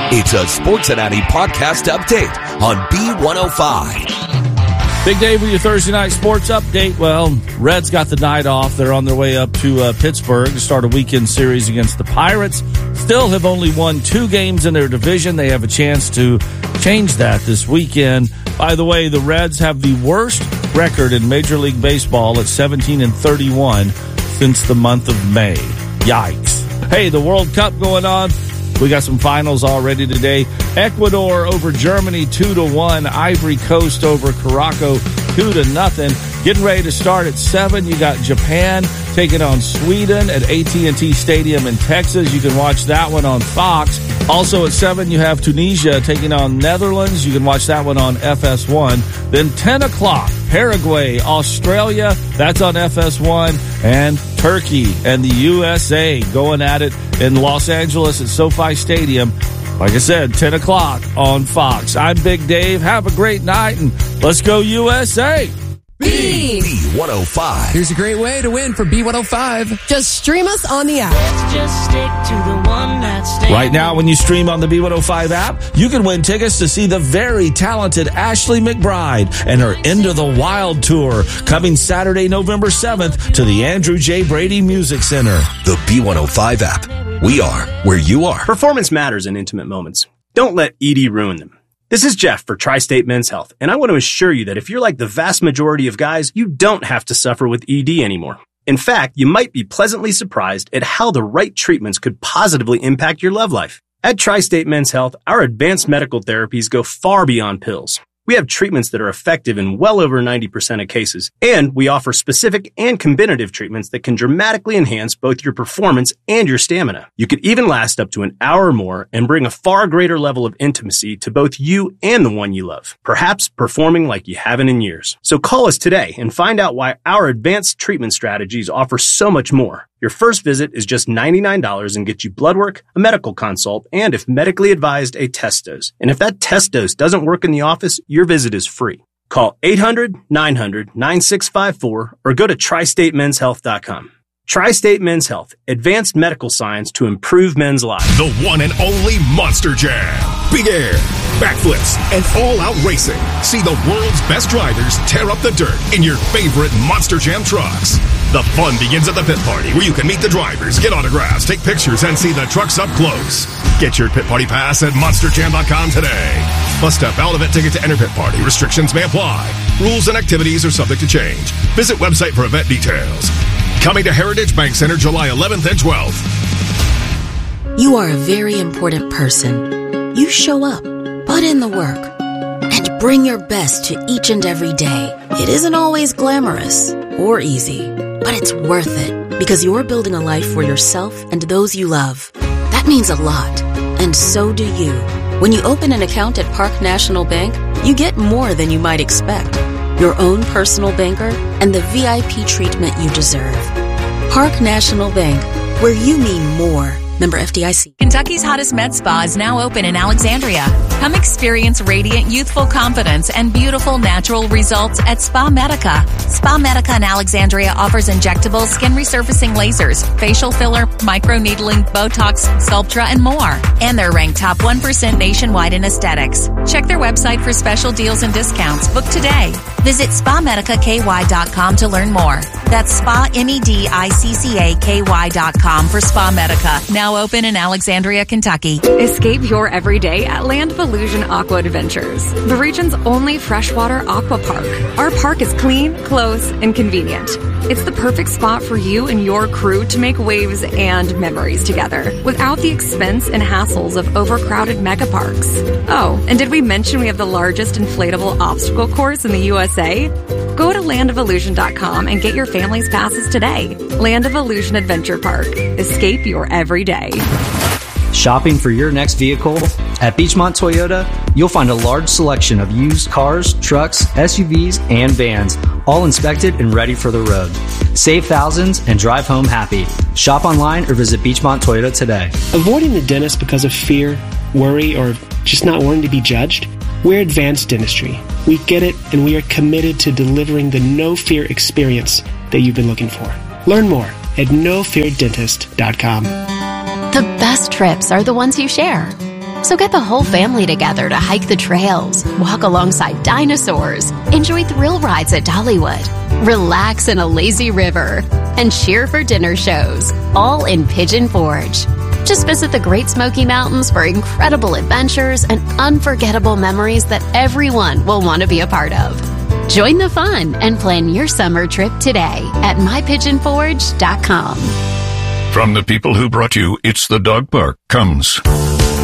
It's a Sportsanati podcast update on B105. Big Dave with your Thursday night sports update. Well, Reds got the night off. They're on their way up to Pittsburgh to start a weekend series against the Pirates. Still have only won 2 games in their division. They have a chance to change that this weekend. By the way, the Reds have the worst record in Major League Baseball at 17-31 since the month of May. Yikes. Hey, the World Cup going on. We got some finals already today. Ecuador over Germany 2-1. Ivory Coast over Morocco 2-0. Getting ready to start at 7. You got Japan taking on Sweden at AT&T Stadium in Texas. You can watch that one on Fox. Also at 7, you have Tunisia taking on Netherlands. You can watch that one on FS1. Then 10 o'clock, Paraguay, Australia. That's on FS1. And Turkey and the USA going at it in Los Angeles at SoFi Stadium. Like I said, 10 o'clock on Fox. I'm Big Dave. Have a great night, and let's go USA. B105. Here's a great way to win for B105. Just stream us on the app. Let's just stick to the one that's Right now, when you stream on the B105 app, you can win tickets to see the very talented Ashley McBryde and her Into the Wild tour coming Saturday, November 7th to the Andrew J. Brady Music Center. The B105 app. We are where you are. Performance matters in intimate moments. Don't let ED ruin them. This is Jeff for Tri-State Men's Health, and I want to assure you that if you're like the vast majority of guys, you don't have to suffer with ED anymore. In fact, you might be pleasantly surprised at how the right treatments could positively impact your love life. At Tri-State Men's Health, our advanced medical therapies go far beyond pills. We have treatments that are effective in well over 90% of cases, and we offer specific and combinative treatments that can dramatically enhance both your performance and your stamina. You could even last up to an hour or more and bring a far greater level of intimacy to both you and the one you love, perhaps performing like you haven't in years. So call us today and find out why our advanced treatment strategies offer so much more. Your first visit is just $99 and gets you blood work, a medical consult, and if medically advised, a test dose. And if that test dose doesn't work in the office, your visit is free. Call 800-900-9654 or go to tristatemenshealth.com. Tri-State Men's Health, advanced medical science to improve men's lives. The one and only Monster Jam. Big air, backflips, and all-out racing. See the world's best drivers tear up the dirt in your favorite Monster Jam trucks. The fun begins at the pit party, where you can meet the drivers, get autographs, take pictures, and see the trucks up close. Get your pit party pass at monsterjam.com today. Must have valid event ticket to enter pit party. Restrictions may apply. Rules and activities are subject to change. Visit website for event details. Coming to Heritage Bank Center July 11th and 12th. You are a very important person. You show up, put in the work, and bring your best to each and every day. It isn't always glamorous or easy, but it's worth it because you're building a life for yourself and those you love. That means a lot, and so do you. When you open an account at Park National Bank, you get more than you might expect. Your own personal banker, and the VIP treatment you deserve. Park National Bank, where you mean more. Member FDIC. Kentucky's hottest med spa is now open in Alexandria. Come experience radiant, youthful confidence and beautiful natural results at Spa Medica. Spa Medica in Alexandria offers injectable skin resurfacing lasers, facial filler, microneedling, Botox, Sculptra, and more. And they're ranked top 1% nationwide in aesthetics. Check their website for special deals and discounts. Book today. Visit SpaMedicaKY.com to learn more. That's SpaMediccaKY.com for Spa Medica. Now open in Alexandria, Kentucky. Escape your everyday at Land of Illusion Aqua Adventures, the region's only freshwater aqua park. Our park is clean, close, and convenient. It's the perfect spot for you and your crew to make waves and memories together without the expense and hassles of overcrowded mega parks. Oh, and did we mention we have the largest inflatable obstacle course in the USA? Go to landofillusion.com and get your family's passes today. Land of Illusion Adventure Park. Escape your everyday. Shopping for your next vehicle? At Beachmont Toyota, you'll find a large selection of used cars, trucks, SUVs, and vans, all inspected and ready for the road. Save thousands and drive home happy. Shop online or visit Beachmont Toyota today. Avoiding the dentist because of fear, worry, or just not wanting to be judged? We're Advanced Dentistry. We get it, and we are committed to delivering the no-fear experience that you've been looking for. Learn more at nofeardentist.com. The best trips are the ones you share. So get the whole family together to hike the trails, walk alongside dinosaurs, enjoy thrill rides at Dollywood, relax in a lazy river, and cheer for dinner shows, all in Pigeon Forge. Just visit the Great Smoky Mountains for incredible adventures and unforgettable memories that everyone will want to be a part of. Join the fun and plan your summer trip today at mypigeonforge.com. From the people who brought you It's the Dog Park comes